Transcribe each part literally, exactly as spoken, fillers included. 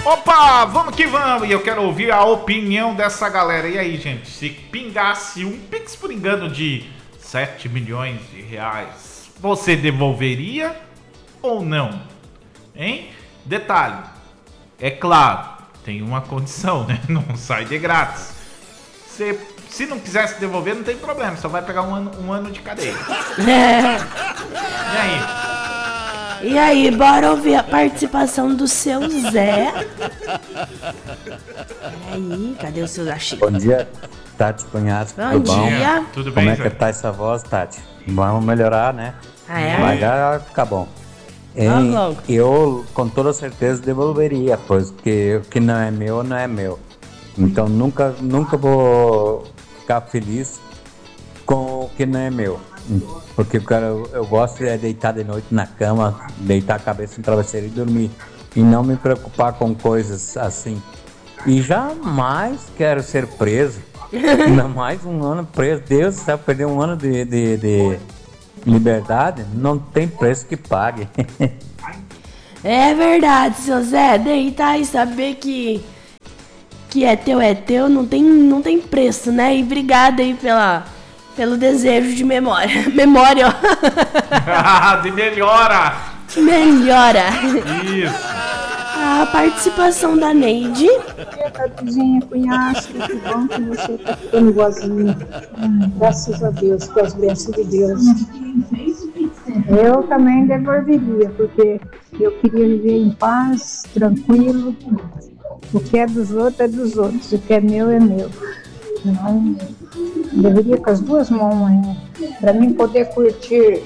Opa, vamos que vamos! E eu quero ouvir a opinião dessa galera. E aí, gente, se pingasse um Pix por engano de sete milhões de reais, você devolveria ou não? Hein? Detalhe, é claro, tem uma condição, né? Não sai de grátis. Você, se não quisesse devolver, não tem problema, só vai pegar um ano, um ano de cadeia. E aí? E aí, bora ouvir a participação do seu Zé. E aí, cadê o seu Chico? Bom dia, Tati Cunhaço. Bom tudo bom? dia. Tudo bem, Como é Zé? que tá essa voz, Tati? Vamos melhorar, né? Ah, é? Vai já ficar bom. Vamos Hein? logo. Eu, com toda certeza, devolveria, pois que o que não é meu, não é meu. Então, nunca, nunca vou ficar feliz com o que não é meu. Porque cara, eu, eu gosto de deitar de noite na cama, deitar a cabeça no travesseiro e dormir. E não me preocupar com coisas assim. E jamais quero ser preso. Ainda mais um ano preso. Deus do céu, perder um ano de, de, de liberdade, não tem preço que pague. É verdade, seu Zé. Deitar e saber que que é teu, é teu, não tem, não tem preço, né? E obrigada aí pela, pelo desejo de memória. Memória, ó. De melhora! Que melhora. Isso! A participação da Neide. Tadinha, cunhaço, que bom que você tá ficando boazinha. Hum, graças a Deus, com as bênçãos de Deus. Eu também devolveria, porque eu queria viver em paz, tranquilo. O que é dos outros é dos outros, o que é meu é meu. Não, deveria com as duas mãos ainda, para mim poder curtir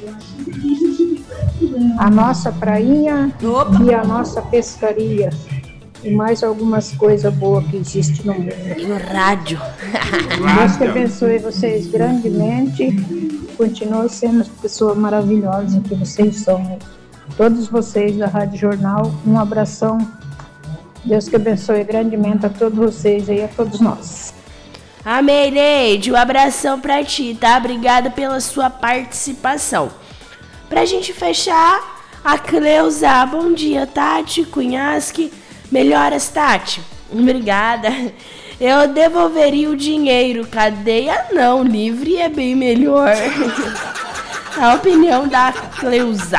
a nossa prainha Opa. e a nossa pescaria. E mais algumas coisas boas que existem no mundo. E no rádio. Deus que abençoe vocês grandemente. Continue sendo pessoas maravilhosas que vocês são. Todos vocês da Rádio Jornal, um abração. Deus que abençoe grandemente a todos vocês e a todos nós. Amém, Neide. Um abração pra ti, tá? Obrigada pela sua participação. Pra gente fechar, a Cleusa. Bom dia, Tati Cunhasque. Melhoras, Tati. Obrigada. Eu devolveria o dinheiro. Cadeia não, livre é bem melhor. A opinião da Cleusa.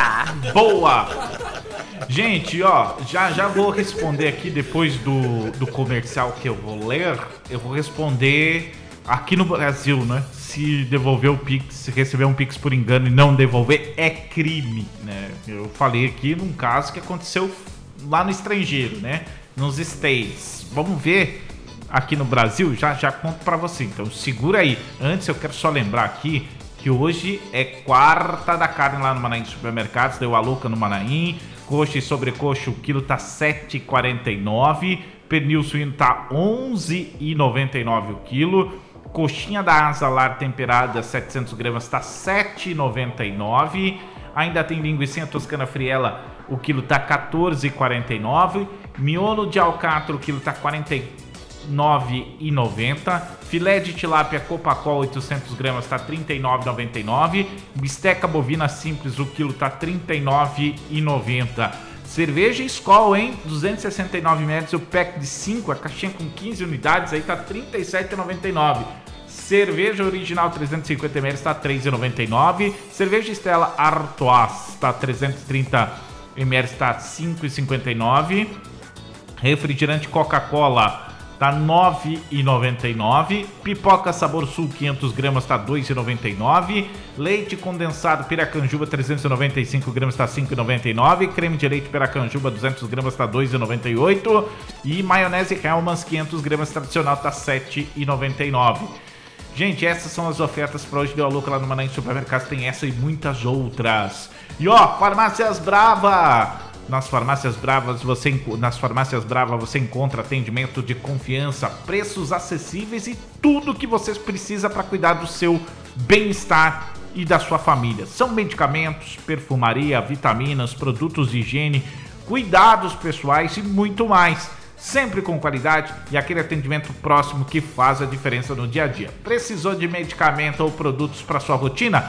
Boa! Gente, ó, já, já vou responder aqui depois do, do comercial que eu vou ler. Eu vou responder aqui no Brasil, né? Se devolver o Pix, se receber um Pix por engano e não devolver, é crime, né? Eu falei aqui num caso que aconteceu lá no estrangeiro, né? Nos States. Vamos ver aqui no Brasil, já já conto pra você. Então segura aí. Antes eu quero só lembrar aqui que hoje é quarta da carne lá no Manaim Supermercados. Deu a louca no Manaim. Coxa e sobrecoxa, o quilo tá sete reais e quarenta e nove centavos. Pernil suíno tá onze reais e noventa e nove centavos o quilo. Coxinha da asa lar temperada, setecentos gramas, tá sete reais e noventa e nove centavos. Ainda tem linguiça toscana friela, o quilo tá quatorze reais e quarenta e nove centavos. Miolo de alcatra, o quilo tá quarenta e nove reais e noventa centavos. Filé de tilápia Copacol, oitocentos gramas, tá trinta e nove reais e noventa e nove centavos. Bisteca bovina simples, o quilo tá trinta e nove reais e noventa centavos. Cerveja Skol, hein? duzentos e sessenta e nove mililitros, o pack de cinco, a caixinha com quinze unidades, aí tá trinta e sete reais e noventa e nove centavos. Cerveja original trezentos e cinquenta mililitros, tá três reais e noventa e nove centavos. Cerveja Stella Artois, tá trezentos e trinta mililitros, tá cinco reais e cinquenta e nove centavos. Refrigerante Coca-Cola tá nove reais e noventa e nove centavos. Pipoca Sabor Sul quinhentos gramas tá dois reais e noventa e nove centavos. Leite condensado Piracanjuba trezentos e noventa e cinco gramas tá cinco reais e noventa e nove centavos. Creme de leite Piracanjuba duzentos gramas tá dois reais e noventa e oito centavos. E maionese Hellmann's quinhentos gramas tradicional tá sete reais e noventa e nove centavos. Gente, essas são as ofertas para hoje. Deu a louca lá no Manaim Supermercados. Tem essa e muitas outras. E ó, Farmácias Brava. Nas farmácias Bravas você nas farmácias Brava você encontra atendimento de confiança, preços acessíveis e tudo que você precisa para cuidar do seu bem-estar e da sua família. São medicamentos, perfumaria, vitaminas, produtos de higiene, cuidados pessoais e muito mais. Sempre com qualidade e aquele atendimento próximo que faz a diferença no dia a dia. Precisou de medicamento ou produtos para sua rotina?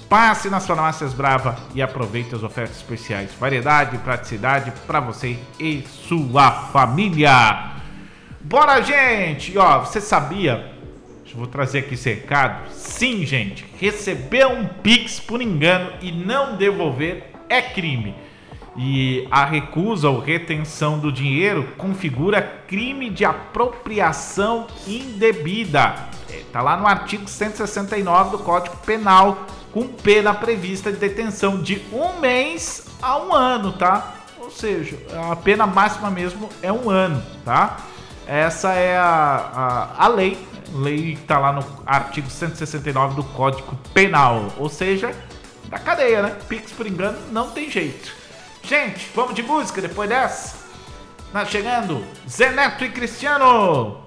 Passe nas farmácias Brava e aproveite as ofertas especiais. Variedade e praticidade para você e sua família. Bora, gente! Ó, você sabia? Eu vou trazer aqui esse recado. Sim, gente, receber um Pix por engano e não devolver é crime. E a recusa ou retenção do dinheiro configura crime de apropriação indevida. É, tá lá no artigo cento e sessenta e nove do Código Penal, com pena prevista de detenção de um mês a um ano, tá? Ou seja, a pena máxima mesmo é um ano, tá? Essa é a, a, a lei. A lei tá lá no artigo cento e sessenta e nove do Código Penal. Ou seja, da cadeia, né? Pix por engano não tem jeito. Gente, vamos de música depois dessa? Tá chegando Zé Neto e Cristiano.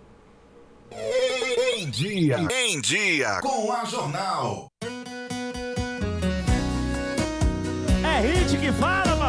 Em dia, em dia, com a Jornal. É hit que fala,